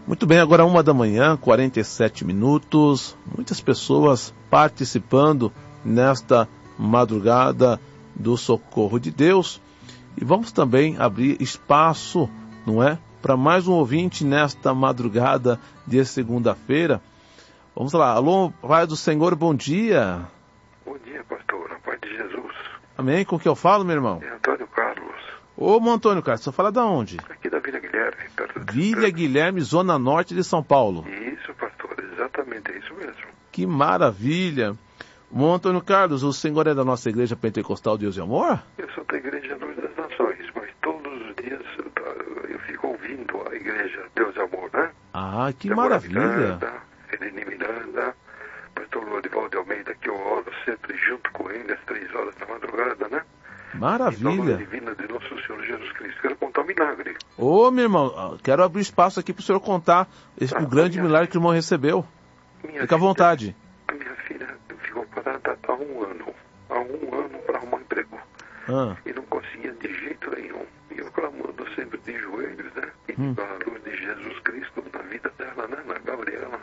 Muito bem, agora 1h, 47 minutos. Muitas pessoas participando nesta madrugada do Socorro de Deus. E vamos também abrir espaço, não é? Para mais um ouvinte nesta madrugada de segunda-feira. Vamos lá. Alô, Pai do Senhor, bom dia. Bom dia, pastor. A paz de Jesus. Amém. Com que eu falo, meu irmão? É Antônio Carlos. Ô, Antônio Carlos, você fala da onde? Aqui da Vila Guilherme. Vila Guilherme, zona norte de São Paulo. Isso, pastor. Exatamente, é isso mesmo. Que maravilha. Ô, Antônio Carlos, o senhor é da nossa igreja pentecostal Deus e Amor? Eu sou da Igreja Luz das Nações, mas todos os dias eu fico ouvindo a Igreja Deus e Amor, né? Ah, que Débora maravilha. Miranda, Helene Miranda, pastor Lorival de Almeida, que eu oro sempre junto com ele às 3 horas da madrugada, né? Maravilha. Em nome divina de nosso Senhor Jesus Cristo. Quero contar um milagre. Ô, meu irmão, quero abrir espaço aqui para o senhor contar o grande milagre que o irmão recebeu. Fica à vontade. A minha filha ficou parada há um ano. Há um ano para arrumar emprego. E não conseguia de jeito nenhum. E eu clamando sempre de joelhos, né? Pedindo a luz de Jesus Cristo na vida dela, né? Na Gabriela.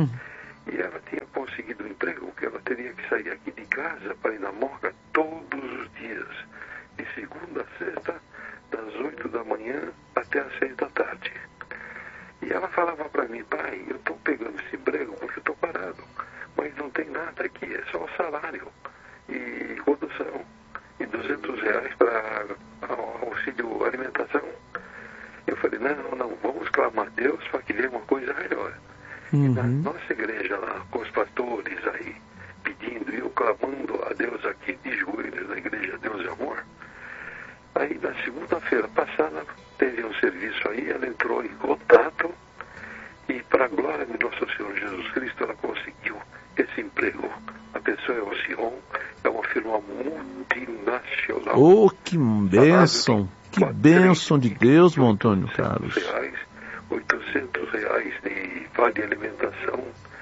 E ela tinha conseguido um emprego, porque ela teria que sair aqui de casa para ir na morga todos os dias. De segunda a sexta, das 8 da manhã até as 6 da tarde. E ela falava para mim, pai, eu estou pegando esse emprego porque eu estou parado. Mas não tem nada aqui, é só o salário e condução. E R$200 para auxílio alimentação. Eu falei, não, vamos clamar a Deus para que dê uma coisa melhor. E na nossa igreja lá, com os pastores aí, pedindo e eu clamando a Deus aqui de joelhos na igreja Deus e Amor. Aí na segunda-feira passada teve um serviço aí, ela entrou em contato e para a glória de nosso Senhor Jesus Cristo ela conseguiu esse emprego. A pessoa é o Sion, é uma firma multinacional. Oh, que bênção! Que bênção de Deus, meu Antônio Carlos. R$800 de vale alimentação.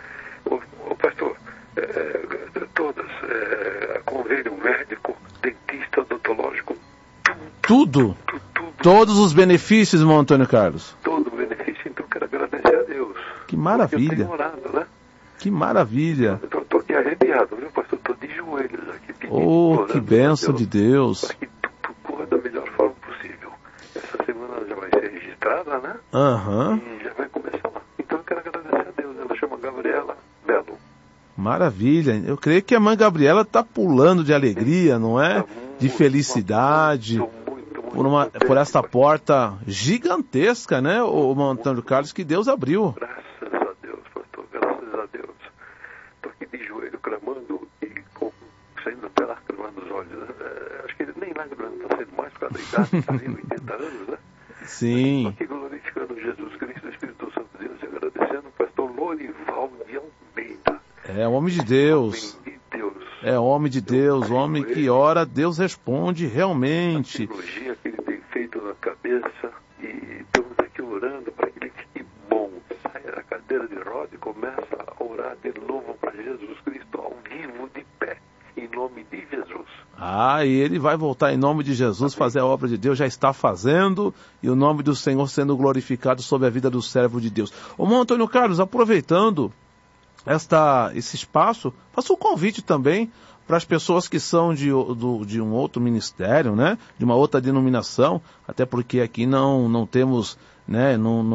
O pastor, todas, convênio médico, dentista, odontológico, tudo. Todos os benefícios, irmão Antônio Carlos. Todo o benefício, então quero agradecer a Deus. Que maravilha. Eu tenho orado, né? Que maravilha. Eu estou aqui arrepiado, viu, pastor? Estou de joelhos aqui pedindo. Oh, que bênção de Deus. Para que tudo corra da melhor forma possível. Essa semana já vai ser registrada, né? E já vai começar lá. Então eu quero agradecer a Deus. Ela chama Gabriela Belo. Maravilha. Eu creio que a mãe Gabriela está pulando de alegria, não é? De felicidade. Por essa porta gigantesca, né, o Antônio Carlos, que Deus abriu. Graças a Deus, pastor. Graças a Deus. Estou aqui de joelho clamando e saindo pela lágrima dos olhos. Acho que nem lágrima está sendo mais por causa da idade, está 80 anos, né? Sim. Estou aqui glorificando Jesus Cristo, o Espírito Santo de Deus, e agradecendo o pastor Lorival de Almeida. É homem de Deus. É homem de Deus, homem que ora, Deus responde realmente. A cirurgia que ele tem feito na cabeça, e estamos aqui orando para que ele fique bom. Saia da cadeira de roda e começa a orar de novo para Jesus Cristo ao vivo, de pé, em nome de Jesus. E ele vai voltar em nome de Jesus, fazer a obra de Deus, já está fazendo, e o nome do Senhor sendo glorificado sobre a vida do servo de Deus. Ô, irmão Antônio Carlos, aproveitando esse espaço, faça um convite também para as pessoas que são de um outro ministério, né? De uma outra denominação, até porque aqui não temos, né?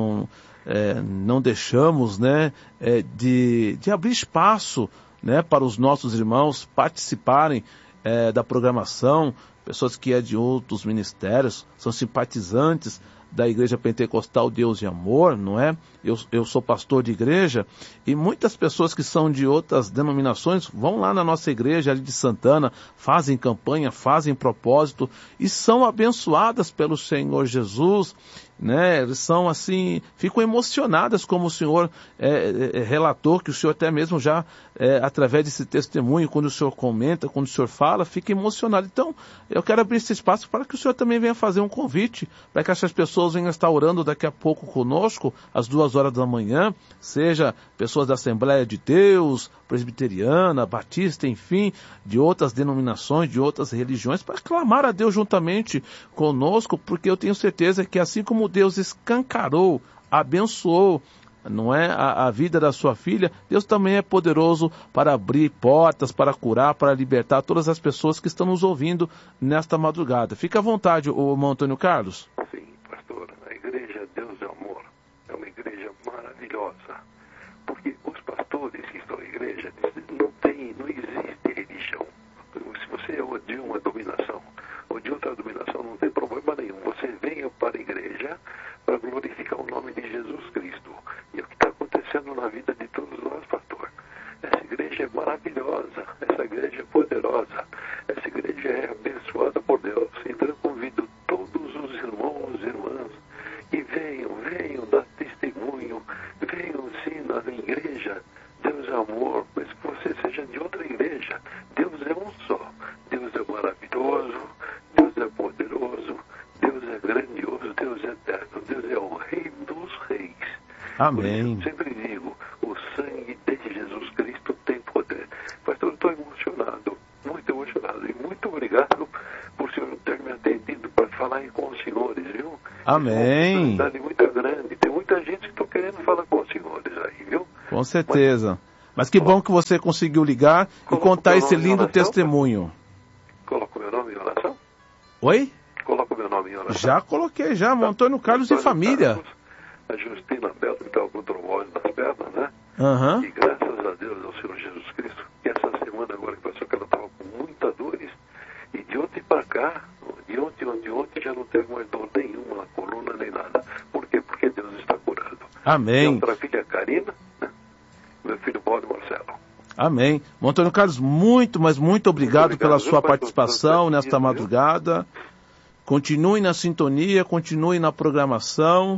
Não deixamos, né? De abrir espaço, né? Para os nossos irmãos participarem da programação, pessoas que de outros ministérios, são simpatizantes da Igreja Pentecostal Deus e Amor, não é? Eu sou pastor de igreja e muitas pessoas que são de outras denominações vão lá na nossa igreja ali de Santana, fazem campanha, fazem propósito e são abençoadas pelo Senhor Jesus, né? Eles são assim, ficam emocionadas como o Senhor relatou, que o Senhor até mesmo já, através desse testemunho, quando o Senhor comenta, quando o Senhor fala, fica emocionado. Então, eu quero abrir esse espaço para que o Senhor também venha fazer um convite, para que essas pessoas venham estar orando daqui a pouco conosco, às 2h da manhã, seja pessoas da Assembleia de Deus, presbiteriana, batista, enfim, de outras denominações, de outras religiões, para clamar a Deus juntamente conosco, porque eu tenho certeza que assim como Deus escancarou, abençoou não é, a vida da sua filha, Deus também é poderoso para abrir portas, para curar, para libertar todas as pessoas que estão nos ouvindo nesta madrugada. Fica à vontade, o irmão Antônio Carlos. Sim, pastor, a igreja Deus é Amor é uma igreja maravilhosa, porque os pastores que estão na igreja não existe religião. Se você é de uma dominação ou de outra dominação, não tem problema nenhum. Você venha para a igreja para glorificar o nome de Jesus Cristo. E é o que está acontecendo na vida de todos nós, pastor. Essa igreja é maravilhosa, essa igreja é poderosa, essa igreja é abençoada por Deus. Então eu convido todos os irmãos e irmãs que venham dar testemunho, venham sim na igreja. Deus é amor, mas que você seja de outra igreja. Deus é um só. Deus é maravilhoso, Deus é poderoso, Deus é grandioso, Deus é eterno, Deus é o Rei dos Reis. Amém. Eu sempre digo, o sangue de Jesus Cristo tem poder. Pastor, eu estou emocionado, muito emocionado. E muito obrigado por o senhor ter me atendido para falar com os senhores, viu? Amém. É uma oportunidade muito grande. Tem muita gente que está querendo falar com os senhores aí, viu? Com certeza. Mas que bom que você conseguiu ligar e contar esse lindo testemunho. Coloca o meu nome em oração? Oi? Coloca o meu nome em oração. Já coloquei, já. Antônio Carlos e família. Carlos, a Justina Belo, que estava com trombose nas pernas, né? Uhum. E graças a Deus, ao Senhor Jesus Cristo, que essa semana agora que passou, que ela estava com muitas dores, e de ontem para cá, de ontem já não teve mais dor nenhuma na coluna, nem nada. Por quê? Porque Deus está curando. Amém. E outra filha, Karina, né? Meu filho Paulo Marcelo. Amém. Antônio Carlos, muito, mas muito obrigado pela sua participação nesta madrugada. Continue na sintonia, continue na programação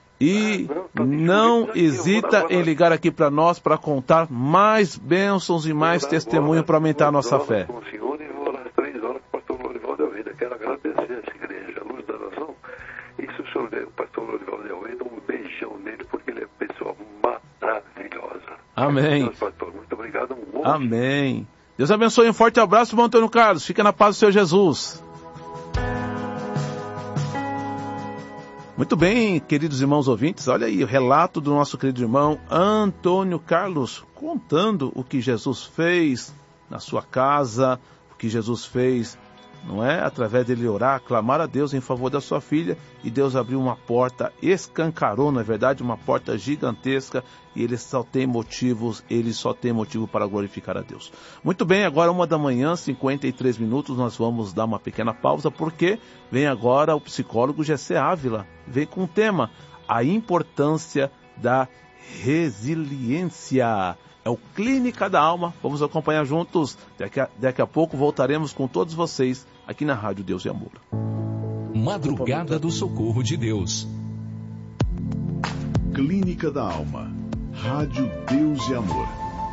e não hesita em ligar aqui para nós para contar mais bênçãos e mais testemunho para aumentar a nossa fé. Com o senhor e vou às 3 horas com o pastor Lorival de Almeida. Quero agradecer a essa igreja, a Luz da Nação. E se o senhor der o pastor Lorival de Almeida, um beijão nele, porque ele é uma pessoa maravilhosa. Amém. Deus, pastor, muito obrigado. Amém. Deus abençoe. Um forte abraço, irmão Antônio Carlos. Fica na paz do Senhor Jesus. Muito bem, queridos irmãos ouvintes, olha aí o relato do nosso querido irmão Antônio Carlos, contando o que Jesus fez na sua casa, o que Jesus fez, não é? Através dele orar, clamar a Deus em favor da sua filha, e Deus abriu uma porta, escancarou, na verdade, uma porta gigantesca, e ele só tem motivo para glorificar a Deus. Muito bem, agora 1h, 53 minutos, nós vamos dar uma pequena pausa, porque vem agora o psicólogo Gessé Ávila, vem com o tema, a importância da resiliência. É o Clínica da Alma, vamos acompanhar juntos, daqui a pouco voltaremos com todos vocês, aqui na Rádio Deus e Amor. Madrugada do Socorro de Deus. Clínica da Alma. Rádio Deus e Amor.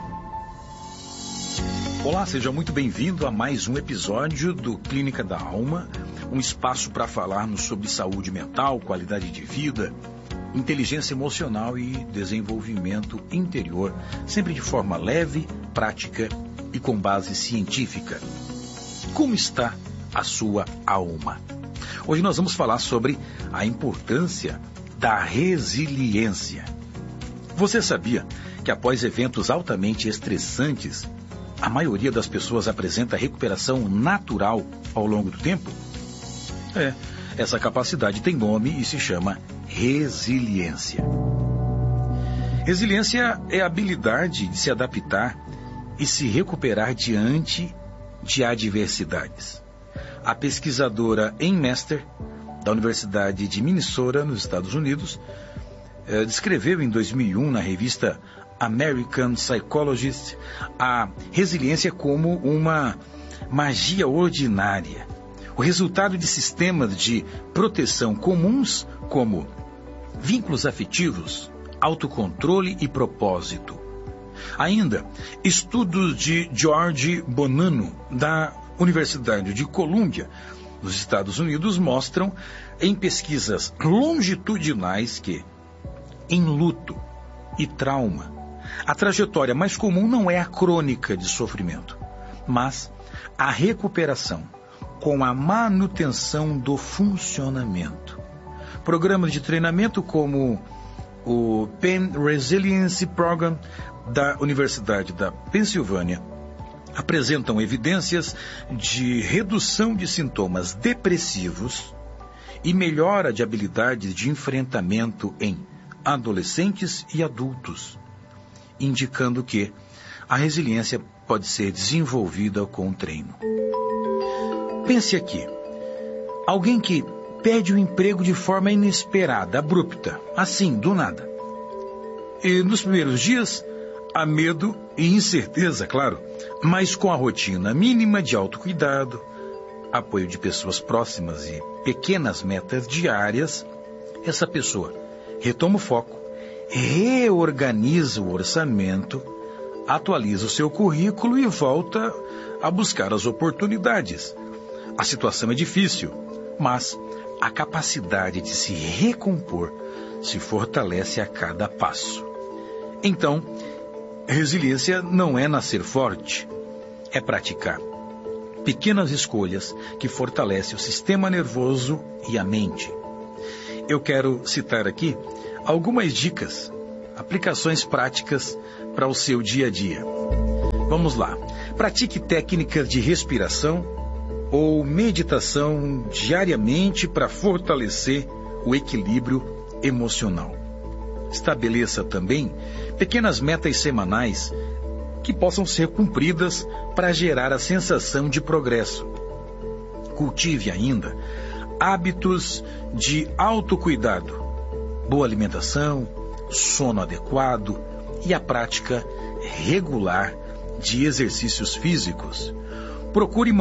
Olá, seja muito bem-vindo a mais um episódio do Clínica da Alma, um espaço para falarmos sobre saúde mental, qualidade de vida, inteligência emocional e desenvolvimento interior, sempre de forma leve, prática e com base científica. Como está a sua alma? Hoje nós vamos falar sobre a importância da resiliência. Você sabia que após eventos altamente estressantes, a maioria das pessoas apresenta recuperação natural ao longo do tempo? Essa capacidade tem nome e se chama resiliência. Resiliência é a habilidade de se adaptar e se recuperar diante de adversidades. A pesquisadora Ann Mester, da Universidade de Minnesota, nos Estados Unidos, descreveu em 2001 na revista American Psychologist a resiliência como uma magia ordinária, o resultado de sistemas de proteção comuns como vínculos afetivos, autocontrole e propósito. Ainda, estudos de George Bonanno, da Universidade de Colômbia, nos Estados Unidos, mostram em pesquisas longitudinais que, em luto e trauma, a trajetória mais comum não é a crônica de sofrimento, mas a recuperação com a manutenção do funcionamento. Programas de treinamento como o Penn Resilience Program da Universidade da Pensilvânia apresentam evidências de redução de sintomas depressivos e melhora de habilidades de enfrentamento em adolescentes e adultos, indicando que a resiliência pode ser desenvolvida com treino. Pense aqui, alguém que perde o emprego de forma inesperada, abrupta, assim, do nada. E nos primeiros dias, há medo e incerteza, claro, mas com a rotina mínima de autocuidado, apoio de pessoas próximas e pequenas metas diárias, essa pessoa retoma o foco, reorganiza o orçamento, atualiza o seu currículo e volta a buscar as oportunidades. A situação é difícil, mas a capacidade de se recompor se fortalece a cada passo. Então, resiliência não é nascer forte, é praticar pequenas escolhas que fortalecem o sistema nervoso e a mente. Eu quero citar aqui algumas dicas, aplicações práticas para o seu dia a dia. Vamos lá. Pratique técnicas de respiração ou meditação diariamente para fortalecer o equilíbrio emocional. Estabeleça também pequenas metas semanais que possam ser cumpridas para gerar a sensação de progresso. Cultive ainda hábitos de autocuidado, boa alimentação, sono adequado e a prática regular de exercícios físicos. Procure